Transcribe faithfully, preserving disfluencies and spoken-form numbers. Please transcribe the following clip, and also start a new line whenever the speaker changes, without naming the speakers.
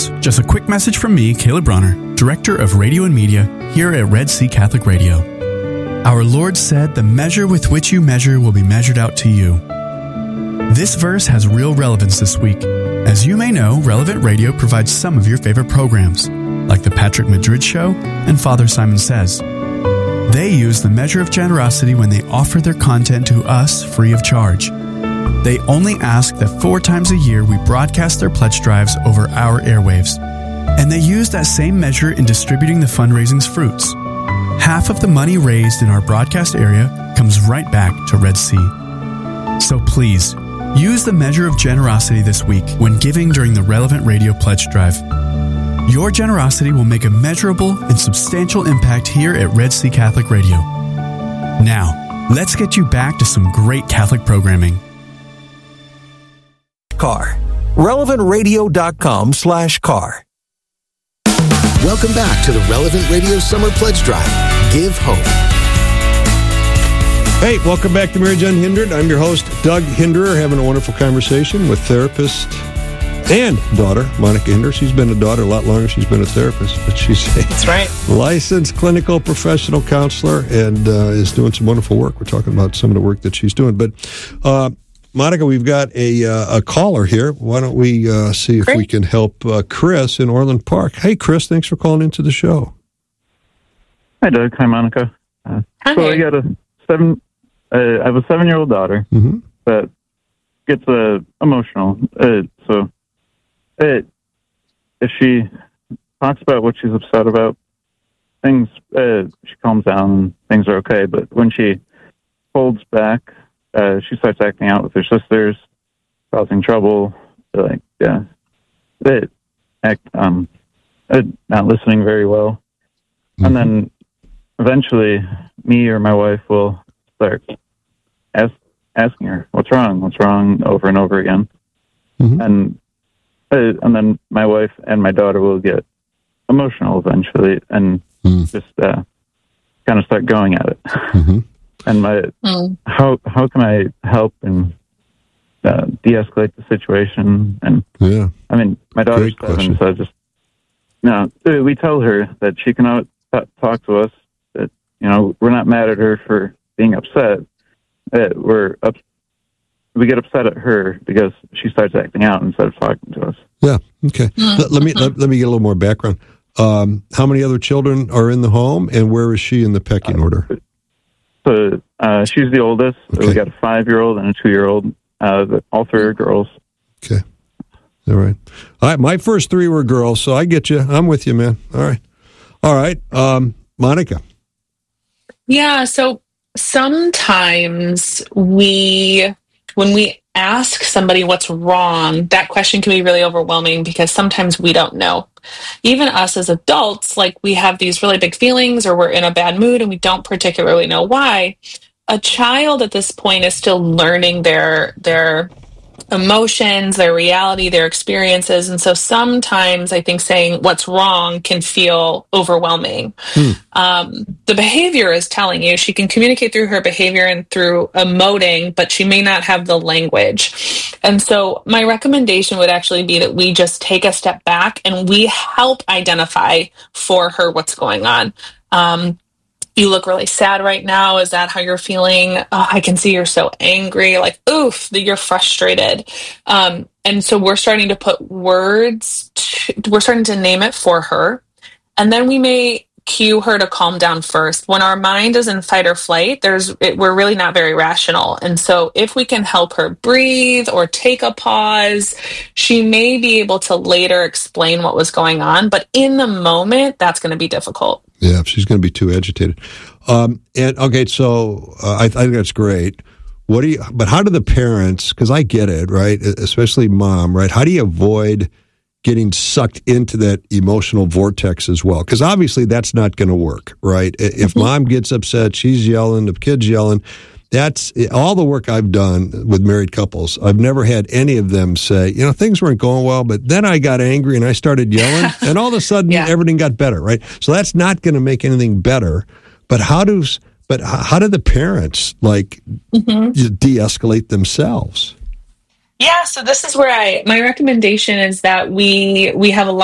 folks. Just a quick message from me, Caleb Bronner, Director of Radio and Media here at Red Sea Catholic Radio. Our Lord said, "The measure with which you measure will be measured out to you." This verse has real relevance this week. As you may know, Relevant Radio provides some of your favorite programs, like The Patrick Madrid Show and Father Simon Says. They use the measure of generosity when they offer their content to us free of charge. They only ask that four times a year we broadcast their pledge drives over our airwaves. And they use that same measure in distributing the fundraising's fruits. Half of the money raised in our broadcast area comes right back to Red Sea. So please, use the measure of generosity this week when giving during the Relevant Radio Pledge Drive. Your generosity will make a measurable and substantial impact here at Red Sea Catholic Radio. Now, let's get you back to some great Catholic programming.
Car. relevant radio dot com slash car.
Welcome back to the Relevant Radio Summer Pledge Drive. Give hope.
Hey, welcome back to Marriage Unhindered. I'm your host, Doug Hinderer, having a wonderful conversation with therapist and daughter, Monica Hinderer. She's been a daughter a lot longer. She's been a therapist, but she's a
That's right.
licensed clinical professional counselor and uh, is doing some wonderful work. We're talking about some of the work that she's doing. But, uh, Monica, we've got a uh, a caller here. Why don't we uh, see if
Great.
we can help uh, Chris in Orland Park. Hey, Chris, thanks for calling into the show.
Hi, Doug. Hi, Monica. Uh,
Hi.
So I got a seven. Uh, I have a seven-year-old daughter
Mm-hmm.
that gets uh, emotional. Uh, so, uh, if she talks about what she's upset about, things uh, she calms down and things are okay. But when she holds back, uh, she starts acting out with her sisters, causing trouble. Like, yeah, it act um, uh, not listening very well,
Mm-hmm.
and then eventually, me or my wife will start ask, asking her, "What's wrong? What's wrong?" over and over again.
Mm-hmm.
And uh, and then my wife and my daughter will get emotional eventually and
Mm.
just uh, kind of start going at it.
Mm-hmm.
And my
Mm.
how how can I help and uh, de-escalate the situation? And
Yeah.
I mean, my daughter's
Great question.
seven, so I just no. uh, We tell her that she can out- t- talk to us. That you know we're not mad at her for being upset. Uh, we're up. We get upset at her because she starts acting out instead of talking to us.
Yeah. Okay. Let, let me let, let me get a little more background. Um, how many other children are in the home, and where is she in the pecking order?
So uh, she's the oldest.
Okay.
We got a five-year-old and a two-year-old. Uh, the- all three are girls.
Okay. All right. All right. My first three were girls, so I get you. I'm with you, man. All right. All right. Um, Monica.
Yeah, so sometimes we, when we ask somebody what's wrong, that question can be really overwhelming because sometimes we don't know. Even us as adults, like we have these really big feelings or we're in a bad mood and we don't particularly know why. A child at this point is still learning their their emotions, their reality, their experiences. And so sometimes I think saying what's wrong can feel overwhelming.
Hmm.
Um, the behavior is telling you she can communicate through her behavior and through emoting, but she may not have the language. And so my recommendation would actually be that we just take a step back and we help identify for her what's going on. Um, You look really sad right now. Is that how you're feeling? Oh, I can see you're so angry. Like, oof, that you're frustrated. Um, and so we're starting to put words, to, we're starting to name it for her. And then we may cue her to calm down first. When our mind is in fight or flight, there's it, we're really not very rational. And so if we can help her breathe or take a pause, she may be able to later explain what was going on. But in the moment, that's going to be difficult.
Yeah, she's going to be too agitated. Um, and okay, so uh, I, I think that's great. What do you? But how do the parents? Because I get it, right? Especially mom, right? How do you avoid getting sucked into that emotional vortex as well? Because obviously that's not going to work, right? If mm-hmm. mom gets upset, she's yelling, the kid's yelling. That's all the work I've done with married couples. I've never had any of them say, you know, things weren't going well, but then I got angry and I started yelling, and all of a sudden yeah. everything got better, right? So that's not going to make anything better. But how does, but how do the parents like mm-hmm. de-escalate themselves?
Yeah, so this is where I my recommendation is that we we have a lot